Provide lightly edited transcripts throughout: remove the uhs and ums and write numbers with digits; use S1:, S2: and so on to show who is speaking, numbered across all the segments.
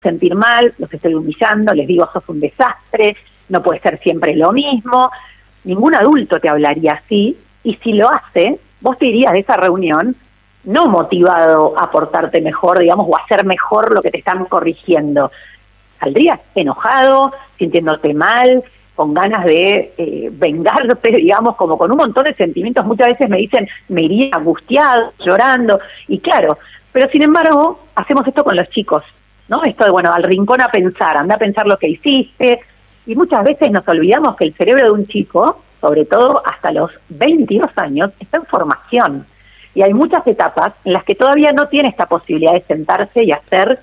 S1: sentir mal, los estoy humillando, les digo, sos un desastre, no puede ser siempre lo mismo. Ningún adulto te hablaría así, y si lo hace, vos te irías de esa reunión no motivado a portarte mejor, digamos, o a hacer mejor lo que te están corrigiendo. Saldrías enojado, sintiéndote mal, con ganas de vengarte, digamos, como con un montón de sentimientos. Muchas veces me dicen, me iría angustiado, llorando, y claro, pero sin embargo, hacemos esto con los chicos, ¿no? Esto de, bueno, al rincón a pensar, anda a pensar lo que hiciste, y muchas veces nos olvidamos que el cerebro de un chico, sobre todo hasta los 22 años, está en formación. Y hay muchas etapas en las que todavía no tiene esta posibilidad de sentarse y hacer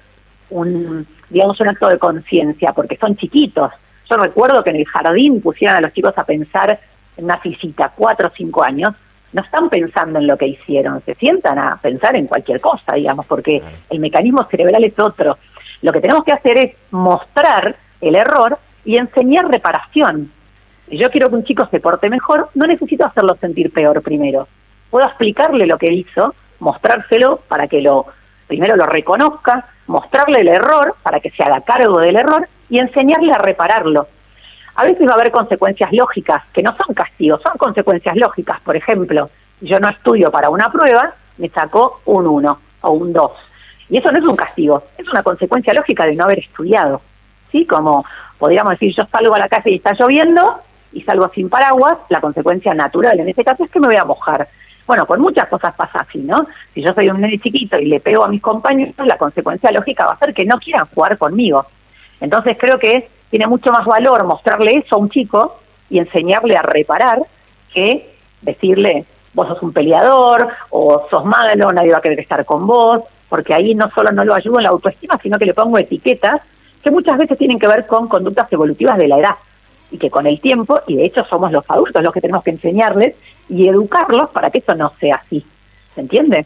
S1: un acto de conciencia, porque son chiquitos. Yo recuerdo que en el jardín pusieron a los chicos a pensar en una fisita, 4 o 5 años, no están pensando en lo que hicieron, se sientan a pensar en cualquier cosa, digamos, porque el mecanismo cerebral es otro. Lo que tenemos que hacer es mostrar el error y enseñar reparación. Si yo quiero que un chico se porte mejor, no necesito hacerlo sentir peor primero. Puedo explicarle lo que hizo, mostrárselo para que primero lo reconozca, mostrarle el error para que se haga cargo del error y enseñarle a repararlo. A veces va a haber consecuencias lógicas, que no son castigos, son consecuencias lógicas. Por ejemplo, yo no estudio para una prueba, me sacó un 1 o un 2. Y eso no es un castigo, es una consecuencia lógica de no haber estudiado. ¿Sí? Como podríamos decir, yo salgo a la calle y está lloviendo y salgo sin paraguas, la consecuencia natural en ese caso es que me voy a mojar. Bueno, con muchas cosas pasa así, ¿no? Si yo soy un nene chiquito y le pego a mis compañeros, la consecuencia lógica va a ser que no quieran jugar conmigo. Entonces creo que tiene mucho más valor mostrarle eso a un chico y enseñarle a reparar que decirle, vos sos un peleador o sos malo, nadie va a querer estar con vos, porque ahí no solo no lo ayudo en la autoestima, sino que le pongo etiquetas que muchas veces tienen que ver con conductas evolutivas de la edad, y que con el tiempo, y de hecho somos los adultos los que tenemos que enseñarles y educarlos para que eso no sea así. ¿Se entiende?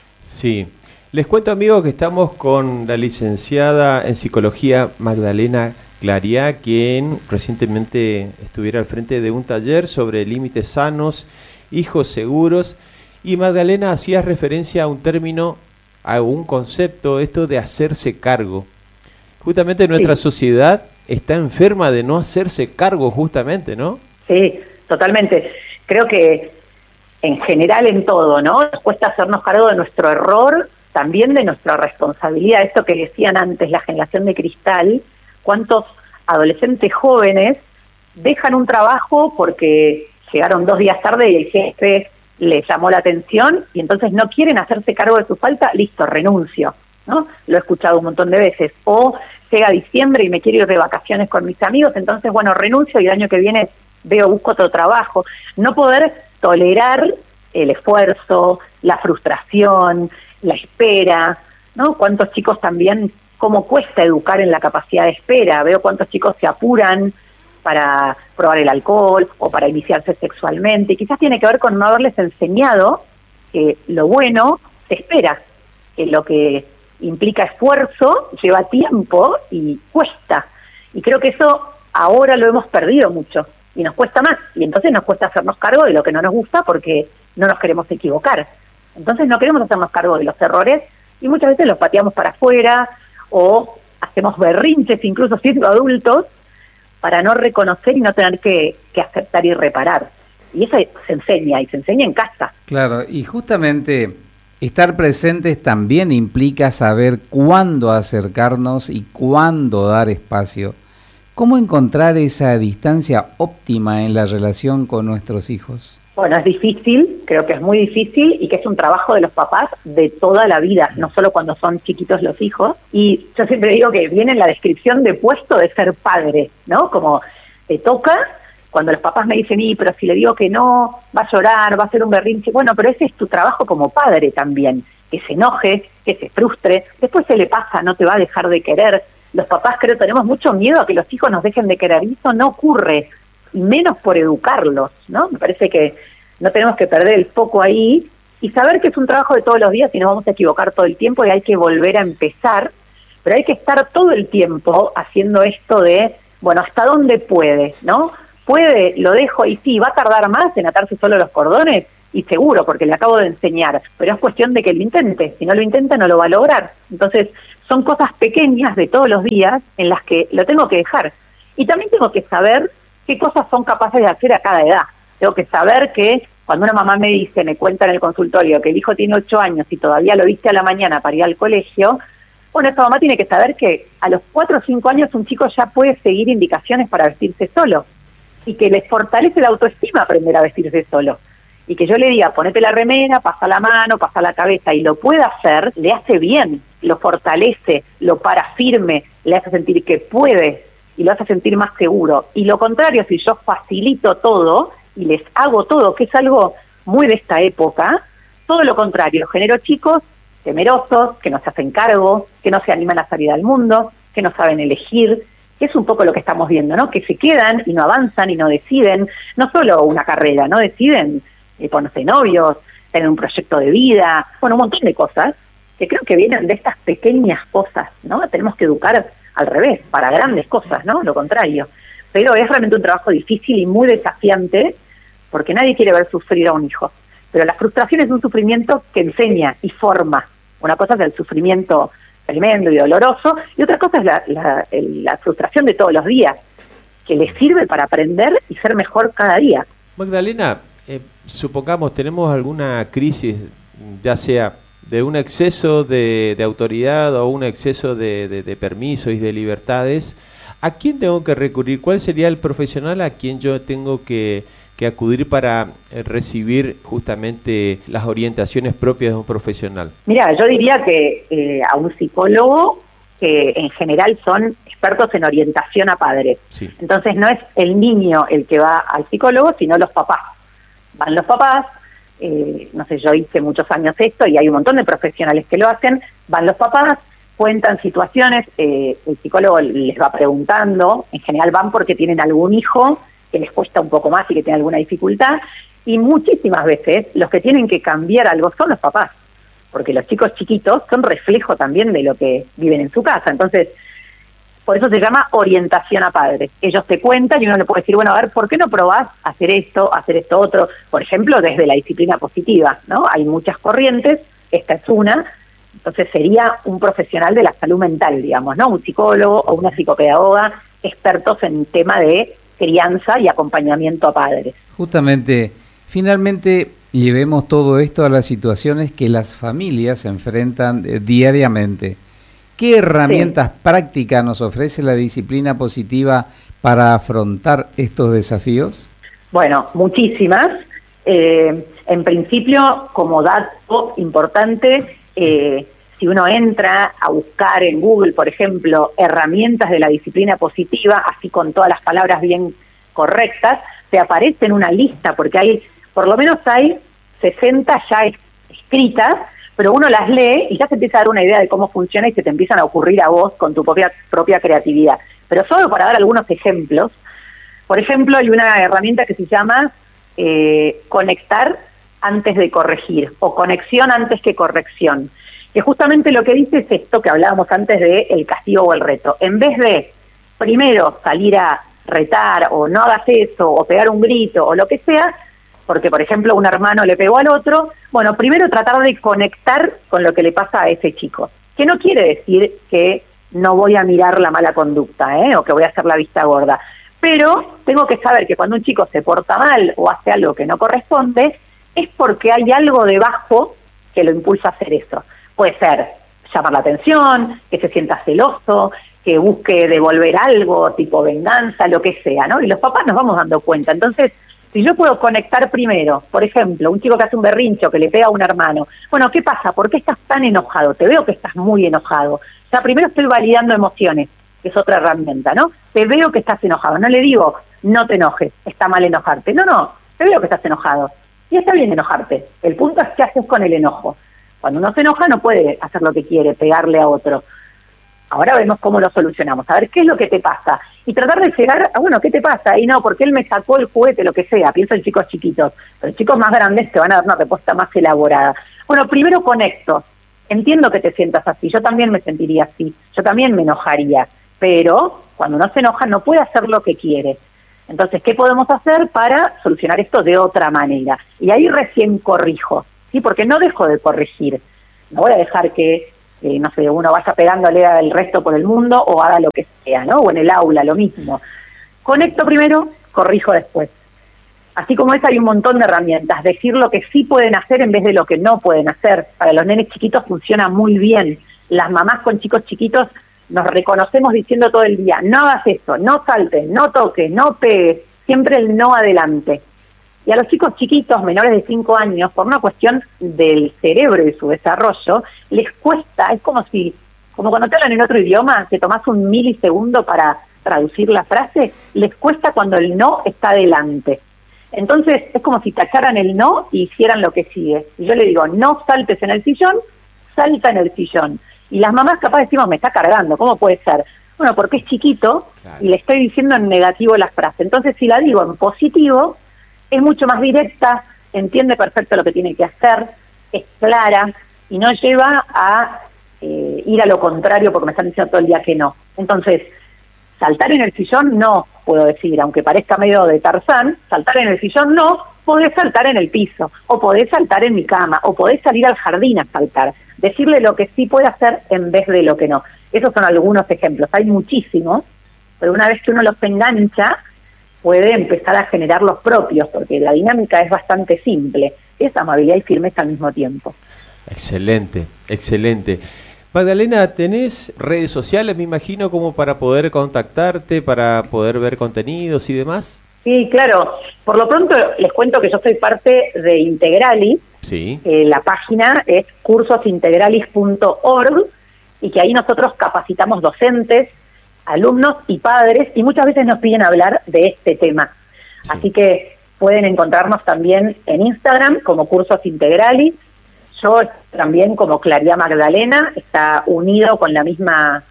S2: Sí. Les cuento, amigos, que estamos con la licenciada en psicología Magdalena Clariá, quien recientemente estuviera al frente de un taller sobre límites sanos, hijos seguros, y Magdalena hacía referencia a un término, a un concepto, esto de hacerse cargo. Justamente nuestra sociedad está enferma de no hacerse cargo, justamente, ¿no? Sí, totalmente. Creo que en general en todo, ¿no? Nos cuesta hacernos cargo de nuestro error, también de nuestra responsabilidad. Esto que decían antes, la generación de cristal, cuántos adolescentes jóvenes dejan un trabajo porque llegaron 2 días tarde y el jefe les llamó la atención y entonces no quieren hacerse cargo de su falta, listo, renuncio, ¿no? Lo he escuchado un montón de veces. O llega diciembre y me quiero ir de vacaciones con mis amigos, entonces, bueno, renuncio y el año que viene busco otro trabajo. No poder tolerar el esfuerzo, la frustración, la espera, ¿no? Cuántos chicos también, cómo cuesta educar en la capacidad de espera. Veo cuántos chicos se apuran para probar el alcohol o para iniciarse sexualmente, y quizás tiene que ver con no haberles enseñado que lo bueno se espera, que lo que implica esfuerzo lleva tiempo y cuesta, y creo que eso ahora lo hemos perdido mucho y nos cuesta más, y entonces nos cuesta hacernos cargo de lo que no nos gusta porque no nos queremos equivocar. Entonces no queremos hacernos cargo de los errores y muchas veces los pateamos para afuera o hacemos berrinches incluso siendo adultos para no reconocer y no tener que aceptar y reparar. Y eso se enseña, y se enseña en casa.
S3: Claro, y justamente estar presentes también implica saber cuándo acercarnos y cuándo dar espacio. ¿Cómo encontrar esa distancia óptima en la relación con nuestros hijos?
S1: Bueno, es difícil, creo que es muy difícil y que es un trabajo de los papás de toda la vida, no solo cuando son chiquitos los hijos. Y yo siempre digo que viene en la descripción de puesto de ser padre, ¿no? Como te toca, cuando los papás me dicen, pero si le digo que no, va a llorar, va a hacer un berrinche. Bueno, pero ese es tu trabajo como padre también, que se enoje, que se frustre, después se le pasa, no te va a dejar de querer. Los papás creo tenemos mucho miedo a que los hijos nos dejen de querer, y eso no ocurre, menos por educarlos, ¿no? Me parece que no tenemos que perder el foco ahí y saber que es un trabajo de todos los días y nos vamos a equivocar todo el tiempo y hay que volver a empezar, pero hay que estar todo el tiempo haciendo esto de, bueno, ¿hasta dónde puede, no? Puede, lo dejo y sí, va a tardar más en atarse solo los cordones y seguro, porque le acabo de enseñar, pero es cuestión de que lo intente, si no lo intenta no lo va a lograr. Entonces, son cosas pequeñas de todos los días en las que lo tengo que dejar. Y también tengo que saber qué cosas son capaces de hacer a cada edad. Tengo que saber que cuando una mamá me cuenta en el consultorio que el hijo tiene 8 años y todavía lo viste a la mañana para ir al colegio, bueno, esa mamá tiene que saber que a los 4 o 5 años un chico ya puede seguir indicaciones para vestirse solo y que les fortalece la autoestima aprender a vestirse solo. Y que yo le diga, ponete la remera, pasa la mano, pasa la cabeza y lo pueda hacer, le hace bien, lo fortalece, lo para firme, le hace sentir que puede y lo hace sentir más seguro. Y lo contrario, si yo facilito todo y les hago todo, que es algo muy de esta época, todo lo contrario, genero chicos temerosos, que no se hacen cargo, que no se animan a salir al mundo, que no saben elegir, que es un poco lo que estamos viendo, ¿no? Que se quedan y no avanzan y no deciden, no solo una carrera, no deciden ponerse novios, tener un proyecto de vida, bueno, un montón de cosas que creo que vienen de estas pequeñas cosas, ¿no? Tenemos que educar al revés, para grandes cosas, ¿no? Lo contrario. Pero es realmente un trabajo difícil y muy desafiante, porque nadie quiere ver sufrir a un hijo. Pero la frustración es un sufrimiento que enseña y forma. Una cosa es el sufrimiento tremendo y doloroso, y otra cosa es la frustración de todos los días, que le sirve para aprender y ser mejor cada día.
S2: Magdalena, supongamos tenemos alguna crisis, ya sea de un exceso de autoridad o un exceso de permisos y de libertades, ¿a quién tengo que recurrir? ¿Cuál sería el profesional a quien yo tengo que acudir para recibir justamente las orientaciones propias de un profesional?
S1: Mira, yo diría que a un psicólogo, que en general son expertos en orientación a padres.
S2: Sí.
S1: Entonces no es el niño el que va al psicólogo, sino los papás. Van los papás, no sé, yo hice muchos años esto y hay un montón de profesionales que lo hacen, van los papás, cuentan situaciones, el psicólogo les va preguntando, en general van porque tienen algún hijo que les cuesta un poco más y que tiene alguna dificultad, y muchísimas veces los que tienen que cambiar algo son los papás, porque los chicos chiquitos son reflejo también de lo que viven en su casa. Entonces, por eso se llama orientación a padres. Ellos te cuentan y uno le puede decir, bueno, a ver, ¿por qué no probás hacer esto otro? Por ejemplo, desde la disciplina positiva, ¿no? Hay muchas corrientes, esta es una, entonces sería un profesional de la salud mental, digamos, ¿no? Un psicólogo o una psicopedagoga expertos en tema de crianza y acompañamiento a padres.
S3: Justamente, finalmente llevemos todo esto a las situaciones que las familias enfrentan diariamente. ¿Qué herramientas prácticas nos ofrece la disciplina positiva para afrontar estos desafíos?
S1: Bueno, muchísimas. En principio, como dato importante, si uno entra a buscar en Google, por ejemplo, herramientas de la disciplina positiva, así con todas las palabras bien correctas, te aparece en una lista, porque por lo menos hay 60 ya escritas, pero uno las lee y ya se empieza a dar una idea de cómo funciona y se te empiezan a ocurrir a vos con tu propia creatividad. Pero solo para dar algunos ejemplos, por ejemplo, hay una herramienta que se llama conectar antes de corregir, o conexión antes que corrección, que justamente lo que dice es esto que hablábamos antes de el castigo o el reto. En vez de primero salir a retar, o no hagas eso, o pegar un grito, o lo que sea, porque por ejemplo un hermano le pegó al otro, bueno, primero tratar de conectar con lo que le pasa a ese chico, que no quiere decir que no voy a mirar la mala conducta, o que voy a hacer la vista gorda, pero tengo que saber que cuando un chico se porta mal o hace algo que no corresponde, es porque hay algo debajo que lo impulsa a hacer eso. Puede ser llamar la atención, que se sienta celoso, que busque devolver algo, tipo venganza, lo que sea, ¿no? Y los papás nos vamos dando cuenta. Entonces, si yo puedo conectar primero, por ejemplo, un chico que hace un berrincho, que le pega a un hermano, bueno, ¿qué pasa? ¿Por qué estás tan enojado? Te veo que estás muy enojado. O sea, primero estoy validando emociones, que es otra herramienta, ¿no? Te veo que estás enojado. No le digo, no te enojes, está mal enojarte. No, te veo que estás enojado. Y está bien enojarte. El punto es qué haces con el enojo. Cuando uno se enoja no puede hacer lo que quiere, pegarle a otro. Ahora vemos cómo lo solucionamos, a ver qué es lo que te pasa. Y tratar de llegar a, bueno, ¿qué te pasa? Y no, porque él me sacó el juguete, lo que sea. Pienso en chicos chiquitos, pero chicos más grandes te van a dar una respuesta más elaborada. Bueno, primero conecto. Entiendo que te sientas así, yo también me sentiría así, yo también me enojaría. Pero cuando uno se enoja no puede hacer lo que quiere. Entonces, ¿qué podemos hacer para solucionar esto de otra manera? Y ahí recién corrijo, ¿sí? Porque no dejo de corregir. No voy a dejar que no sé, uno vaya pegándole al resto por el mundo o haga lo que sea, ¿no? O en el aula, lo mismo. Conecto primero, corrijo después. Así como esa hay un montón de herramientas. Decir lo que sí pueden hacer en vez de lo que no pueden hacer. Para los nenes chiquitos funciona muy bien. Las mamás con chicos chiquitos nos reconocemos diciendo todo el día, no hagas esto, no saltes, no toques, no pegues, siempre el no adelante. Y a los chicos chiquitos, menores de 5 años, por una cuestión del cerebro y su desarrollo, les cuesta, es como cuando te hablan en otro idioma, que tomás un milisegundo para traducir la frase, les cuesta cuando el no está adelante. Entonces es como si tacharan el no y hicieran lo que sigue. Y yo le digo, no saltes en el sillón, salta en el sillón. Y las mamás capaz decimos, me está cargando, ¿cómo puede ser? Bueno, porque es chiquito y le estoy diciendo en negativo la frase. Entonces si la digo en positivo, es mucho más directa, entiende perfecto lo que tiene que hacer, es clara y no lleva a ir a lo contrario porque me están diciendo todo el día que no. Entonces, saltar en el sillón no puedo decir, aunque parezca medio de Tarzán, saltar en el sillón no, podés saltar en el piso, o podés saltar en mi cama, o podés salir al jardín a saltar. Decirle lo que sí puede hacer en vez de lo que no. Esos son algunos ejemplos, hay muchísimos, pero una vez que uno los engancha, puede empezar a generar los propios, porque la dinámica es bastante simple, es amabilidad y firmeza al mismo tiempo.
S2: Excelente, excelente. Magdalena, ¿tenés redes sociales, me imagino, como para poder contactarte, para poder ver contenidos y demás?
S1: Sí, claro. Por lo pronto les cuento que yo soy parte de Integralis.
S2: Sí.
S1: La página es cursosintegralis.org y que ahí nosotros capacitamos docentes, alumnos y padres y muchas veces nos piden hablar de este tema. Sí. Así que pueden encontrarnos también en Instagram como Cursos Integralis. Yo también como Claridad Magdalena, está unido con la misma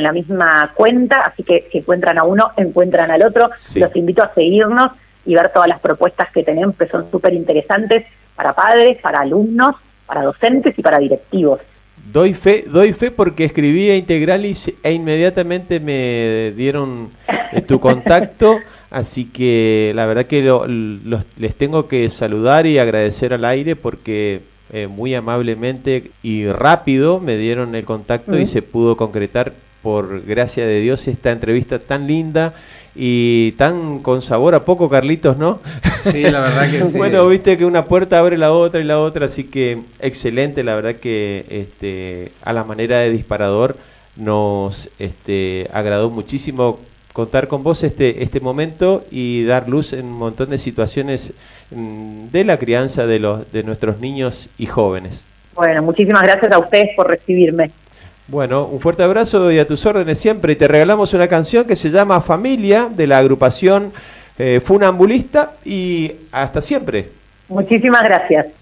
S1: cuenta, así que si encuentran a uno, encuentran al otro. Sí. Los invito a seguirnos y ver todas las propuestas que tenemos, que son súper interesantes para padres, para alumnos, para docentes y para directivos.
S2: Doy fe porque escribí a Integralis e inmediatamente me dieron tu contacto, así que la verdad que les tengo que saludar y agradecer al aire porque muy amablemente y rápido me dieron el contacto y se pudo concretar, por gracia de Dios, esta entrevista tan linda y tan con sabor a poco, Carlitos, ¿no?
S3: Sí, la verdad que sí.
S2: Bueno, viste que una puerta abre la otra y la otra, así que excelente, la verdad que a la manera de disparador nos agradó muchísimo contar con vos este momento y dar luz en un montón de situaciones de la crianza de nuestros niños y jóvenes. Bueno, muchísimas gracias a ustedes por recibirme. Bueno, un fuerte abrazo y a tus órdenes siempre. Y te regalamos una canción que se llama Familia, de la agrupación Funambulista, y hasta siempre. Muchísimas gracias.